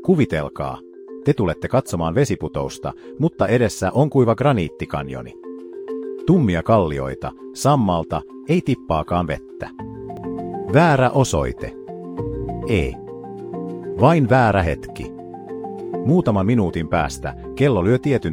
Kuvitelkaa, te tulette katsomaan vesiputousta, mutta edessä on kuiva graniittikanjoni. Tummia kallioita, sammalta, ei tippaakaan vettä. Väärä osoite. Ei. Vain väärä hetki. Muutaman minuutin päästä kello lyö tietyn